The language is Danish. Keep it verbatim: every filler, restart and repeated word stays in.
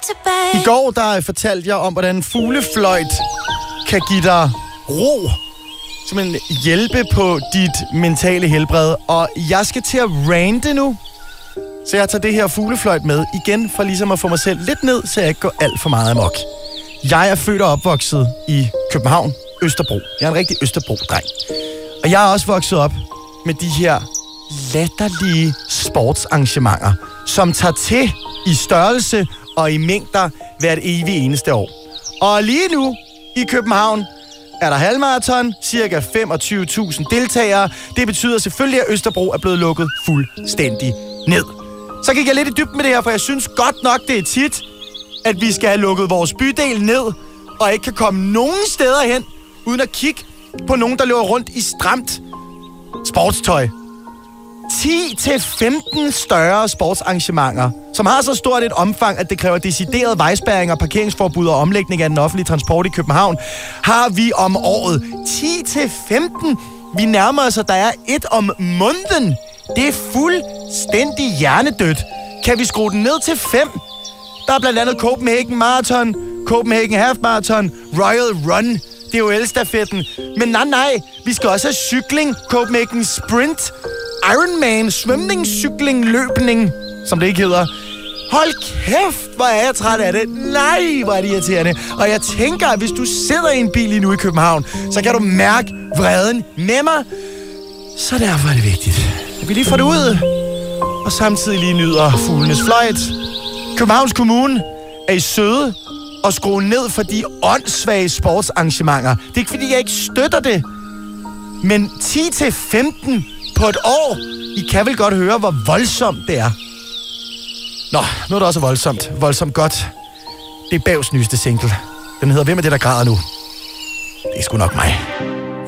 I går der fortalte jeg om, hvordan fuglefløjt kan give dig ro. Simpelthen hjælpe på dit mentale helbred. Og jeg skal til at rante nu. Så jeg tager det her fuglefløjt med igen, for ligesom at få mig selv lidt ned, så jeg ikke går alt for meget amok. Jeg er født og opvokset i København, Østerbro. Jeg er en rigtig Østerbro-dreng. Og jeg er også vokset op med de her latterlige sportsarrangementer, som tager til i størrelse og i mængder hvert evig eneste år. Og lige nu i København er der halvmarathon, cirka femogtyve tusind deltagere. Det betyder selvfølgelig, at Østerbro er blevet lukket fuldstændig ned. Så gik jeg lidt i dybden med det her, for jeg synes godt nok, det er tit, at vi skal have lukket vores bydel ned, og ikke kan komme nogen steder hen, uden at kigge på nogen, der løber rundt i stramt sportstøj. ti til femten større sportsarrangementer, som har så stort et omfang, at det kræver decideret vejspærring og parkeringsforbud og omlægning af den offentlige transport i København, har vi om året. ti til femten. Vi nærmer os, at der er et om måneden. Det er fuldstændig hjernedødt. Kan vi skrue den ned til fem? Der er blandt andet Copenhagen Marathon, Copenhagen Half Marathon, Royal Run. Det er jo elstafetten. Men nej, nej. Vi skal også have cykling, Copenhagen Sprint, Ironman, svømning, cykling, løbning, som det ikke hedder. Hold kæft, hvor er jeg træt af det. Nej, hvor er det irriterende. Og jeg tænker, at hvis du sidder i en bil lige nu i København, så kan du mærke vreden med mig. Så derfor er det vigtigt, at vi lige får det ud, og samtidig lige nyder fuglenes fløjt. Københavns Kommune er i søde og skrue ned for de åndssvage sportsarrangementer. Det er ikke, fordi jeg ikke støtter det. Men ti til femten på et år, I kan vel godt høre, hvor voldsomt det er. Nå, nu er det også voldsomt. Voldsomt godt. Det er Bavs nyeste single. Den hedder Hvem er det, der græder nu? Det er sgu nok mig.